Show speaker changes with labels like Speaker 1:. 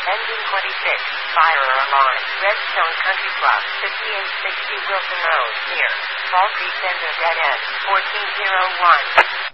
Speaker 1: Engine 26, fire alarm, Redstone Country Club, 5860 Wilson Road, near Fall Creek Center, dead end, 1401.